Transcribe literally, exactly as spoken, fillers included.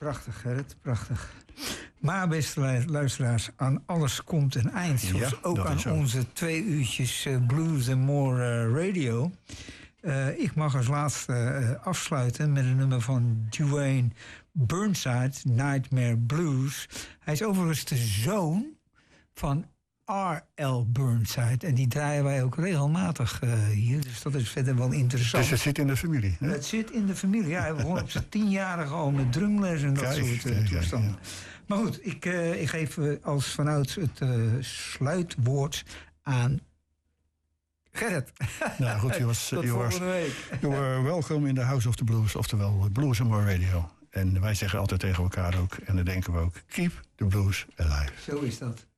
Prachtig, Gerrit, prachtig. Maar beste luisteraars, aan alles komt een eind. Zoals Ja, ook aan onze twee uurtjes uh, Blues and More uh, Radio. Uh, ik mag als laatste uh, afsluiten met een nummer van Duane Burnside, Nightmare Blues. Hij is overigens de zoon van R L Burnside. En die draaien wij ook regelmatig uh, hier. Dus dat is verder wel interessant. Dus het zit in de familie? Hè? Het zit in de familie. Ja, hij begon op zijn tienjarige al met drumles en dat Kijk, soort uh, toestanden. Ja, ja. Maar goed, ik, uh, ik geef uh, als vanouds het uh, sluitwoord aan Gerrit. Nou goed, je was, Tot je volgende was, week. Je was welkom in de House of the Blues, oftewel Blues and More Radio. En wij zeggen altijd tegen elkaar ook, en dan denken we ook, keep the blues alive. Zo is dat.